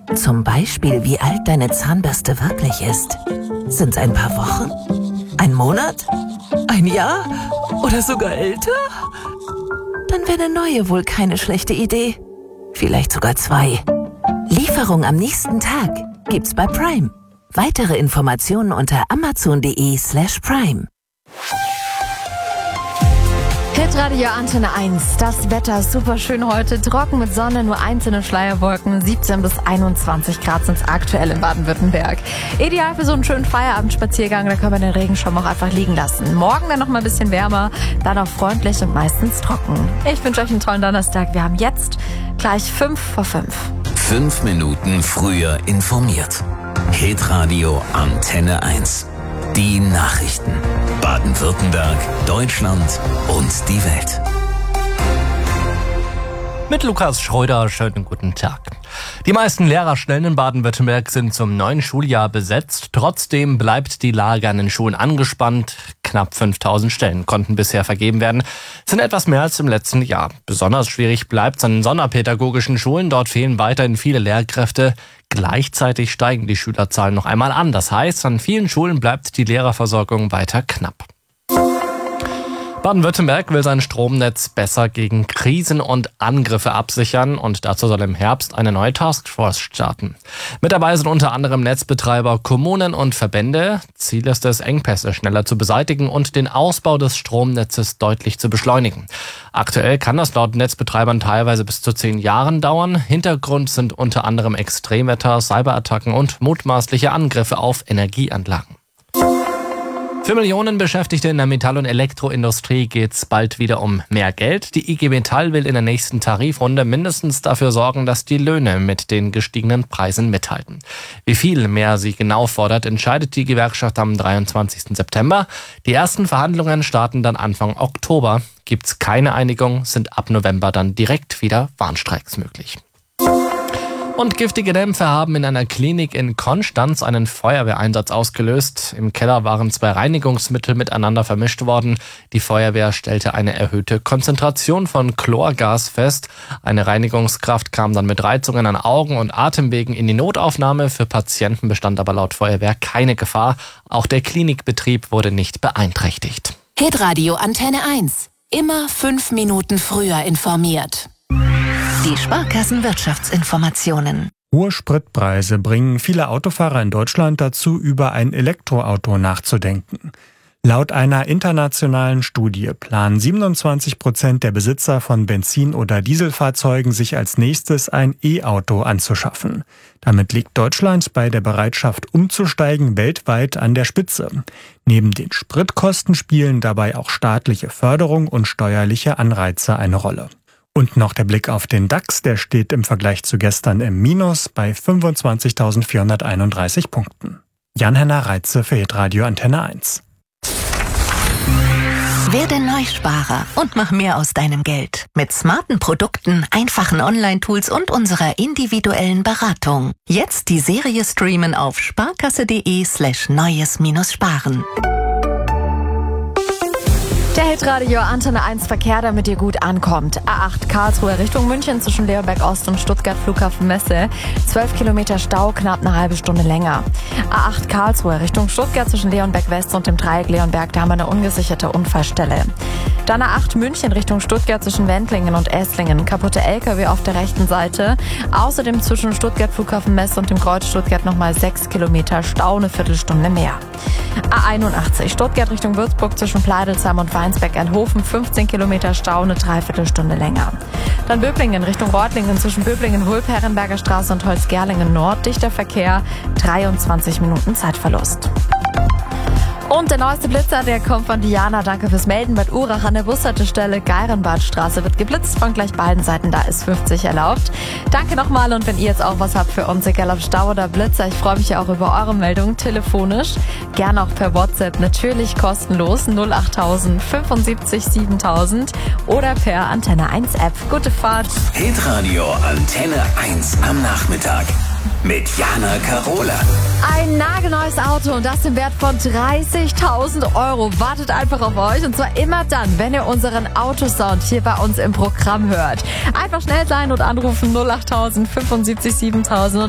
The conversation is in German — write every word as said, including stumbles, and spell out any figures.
Zum Beispiel, wie alt deine Zahnbürste wirklich ist. Sind's ein paar Wochen? Ein Monat? Ein Jahr? Oder sogar älter? Dann wäre eine neue wohl keine schlechte Idee. Vielleicht sogar zwei. Lieferung am nächsten Tag gibt's bei Prime. Weitere Informationen unter amazon.de slash prime. Hitradio Antenne eins. Das Wetter ist super schön heute. Trocken mit Sonne, nur einzelne Schleierwolken. siebzehn bis einundzwanzig Grad sind es aktuell in Baden-Württemberg. Ideal für so einen schönen Feierabendspaziergang. Da können wir den Regenschirm auch einfach liegen lassen. Morgen dann noch mal ein bisschen wärmer. Dann auch freundlich und meistens trocken. Ich wünsche euch einen tollen Donnerstag. Wir haben jetzt gleich fünf vor fünf. Fünf Minuten früher informiert. Hitradio Antenne eins. Die Nachrichten. Baden-Württemberg, Deutschland und die Welt. Mit Lukas Schröder, schönen guten Tag. Die meisten Lehrerstellen in Baden-Württemberg sind zum neuen Schuljahr besetzt. Trotzdem bleibt die Lage an den Schulen angespannt. Knapp fünftausend Stellen konnten bisher vergeben werden. Das sind etwas mehr als im letzten Jahr. Besonders schwierig bleibt es an den sonderpädagogischen Schulen. Dort fehlen weiterhin viele Lehrkräfte. Gleichzeitig steigen die Schülerzahlen noch einmal an. Das heißt, an vielen Schulen bleibt die Lehrerversorgung weiter knapp. Baden-Württemberg will sein Stromnetz besser gegen Krisen und Angriffe absichern und dazu soll im Herbst eine neue Taskforce starten. Mit dabei sind unter anderem Netzbetreiber, Kommunen und Verbände. Ziel ist es, Engpässe schneller zu beseitigen und den Ausbau des Stromnetzes deutlich zu beschleunigen. Aktuell kann das laut Netzbetreibern teilweise bis zu zehn Jahren dauern. Hintergrund sind unter anderem Extremwetter, Cyberattacken und mutmaßliche Angriffe auf Energieanlagen. Für Millionen Beschäftigte in der Metall- und Elektroindustrie geht's bald wieder um mehr Geld. Die I G Metall will in der nächsten Tarifrunde mindestens dafür sorgen, dass die Löhne mit den gestiegenen Preisen mithalten. Wie viel mehr sie genau fordert, entscheidet die Gewerkschaft am dreiundzwanzigsten September. Die ersten Verhandlungen starten dann Anfang Oktober. Gibt's keine Einigung, sind ab November dann direkt wieder Warnstreiks möglich. Und giftige Dämpfe haben in einer Klinik in Konstanz einen Feuerwehreinsatz ausgelöst. Im Keller waren zwei Reinigungsmittel miteinander vermischt worden. Die Feuerwehr stellte eine erhöhte Konzentration von Chlorgas fest. Eine Reinigungskraft kam dann mit Reizungen an Augen und Atemwegen in die Notaufnahme. Für Patienten bestand aber laut Feuerwehr keine Gefahr. Auch der Klinikbetrieb wurde nicht beeinträchtigt. Hitradio Antenne eins. Immer fünf Minuten früher informiert. Die Sparkassenwirtschaftsinformationen. Hohe Spritpreise bringen viele Autofahrer in Deutschland dazu, über ein Elektroauto nachzudenken. Laut einer internationalen Studie planen siebenundzwanzig Prozent der Besitzer von Benzin- oder Dieselfahrzeugen, sich als nächstes ein E-Auto anzuschaffen. Damit liegt Deutschland bei der Bereitschaft umzusteigen weltweit an der Spitze. Neben den Spritkosten spielen dabei auch staatliche Förderung und steuerliche Anreize eine Rolle. Und noch der Blick auf den DAX, der steht im Vergleich zu gestern im Minus bei fünfundzwanzigtausendvierhunderteinunddreißig Punkten. Jan-Henner Reitze für Hitradio Antenne eins. Werde Neusparer und mach mehr aus deinem Geld. Mit smarten Produkten, einfachen Online-Tools und unserer individuellen Beratung. Jetzt die Serie streamen auf sparkasse.de slash neues minus sparen. Der Hitradio Antenne eins Verkehr, damit ihr gut ankommt. A acht Karlsruhe Richtung München zwischen Leonberg Ost und Stuttgart Flughafen Messe. zwölf Kilometer Stau, knapp eine halbe Stunde länger. A acht Karlsruhe Richtung Stuttgart zwischen Leonberg West und dem Dreieck Leonberg, da haben wir eine ungesicherte Unfallstelle. Dann A acht München Richtung Stuttgart zwischen Wendlingen und Esslingen. Kaputte L K W auf der rechten Seite. Außerdem zwischen Stuttgart Flughafen Messe und dem Kreuz Stuttgart nochmal sechs Kilometer Stau, eine Viertelstunde mehr. A einundachtzig Stuttgart Richtung Würzburg zwischen Pleidelsheim und Weinsberg-Endhofen, fünfzehn Kilometer Stau, eine Dreiviertelstunde länger. Dann Böblingen Richtung Reutlingen zwischen Böblingen-Wulp, Herrenberger Straße und Holzgerlingen Nord, dichter Verkehr, dreiundzwanzig Minuten Zeitverlust. Und der neueste Blitzer, der kommt von Diana. Danke fürs Melden. Bad Urach an der Bushaltestelle Geirenbadstraße wird geblitzt. Von gleich beiden Seiten, da ist fünfzig erlaubt. Danke nochmal, und wenn ihr jetzt auch was habt für uns, egal ob Stau oder Blitzer, ich freue mich ja auch über eure Meldungen telefonisch. Gerne auch per WhatsApp, natürlich kostenlos, null achttausend fünfundsiebzig siebentausend oder per Antenne eins App. Gute Fahrt. Hitradio Antenne eins am Nachmittag mit Jana Karola. Ein nagelneues Auto, und das im Wert von dreißigtausend Euro, wartet einfach auf euch, und zwar immer dann, wenn ihr unseren Autosound hier bei uns im Programm hört. Einfach schnell sein und anrufen null achttausend fünfundsiebzig siebentausend.